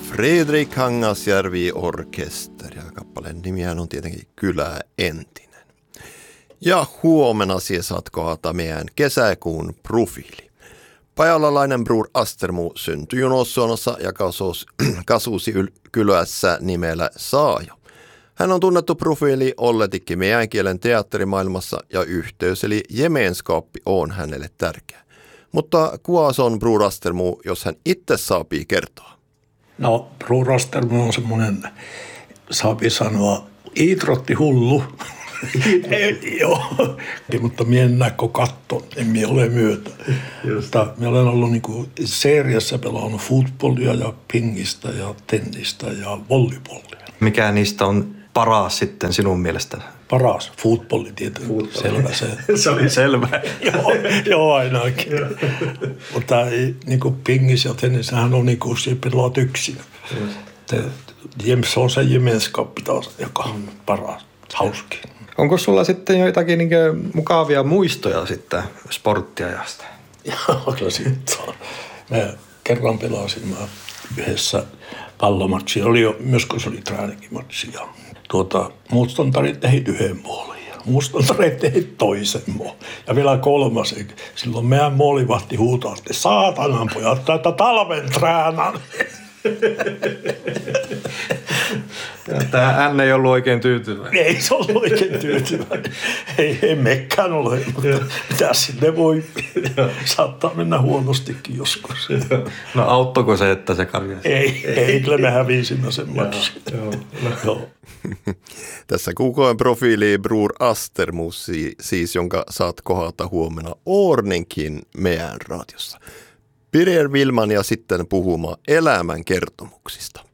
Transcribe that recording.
Fredrik Hangasjärvi Orkester ja kappaleen nimihän on tietenkin Kylä entinen. Ja huomenna siis saat kohdata meidän kesäkuun profiili. Pajalalainen Bror Astermo syntyi Junossuonossa ja kasusi kylässä nimellä Saajo. Hän on tunnettu profiili olletikki meidän kielen teatterimaailmassa ja yhteys eli gemenskaappi on hänelle tärkeä. Mutta kuas on Bror Astermo, jos hän itse saapii kertoa? No, Bror Astermo on semmoinen, saapi sanoa, iitrottihullu. Joo, mutta mie en näkö katton, en mie ole myötä. Mutta mie olen ollut niinku seriassa pelannut futbollia ja pingistä ja tennistä ja volleyballia. Mikä niistä on paras sitten sinun mielestä? Paras, futbolli tietenkin, selvä se. Se oli selvä. Joo, ainakin. Mutta niinku pingis ja tennissähän on niinku, siellä pelaat yksin. Se on se gemenskappi taas, joka on paras, hauskin. Onko sulla sitten joitakin niin mukavia muistoja sitten sporttiajasta? Joo, kyllä sitten on. Mä kerran pelasin yhdessä pallomatsia. Oli jo, myös kun se oli träänikimatsi. Ja mustantari tehi yhden moolin ja mustantari tehi toisen moolin. Ja vielä kolmas. Silloin meidän moolivahti huutaa, että saatanan pojat, että talven träänan. Tämä N ei ollut oikein tyytyväinen. Ei se ollut oikein tyytyväinen. Ei mekään ole, mutta mitä sinne voi. Saattaa mennä huonostikin joskus. No auttoiko se, että se karjasi? Ei, kyllä me hävisimme sen matsin. Joo. Tässä kuukauden profiili Bror Astermo, siis jonka saat kohdata huomenna Orninkin meidän radiossa. Birger Wilman ja sitten puhumaan elämän kertomuksista.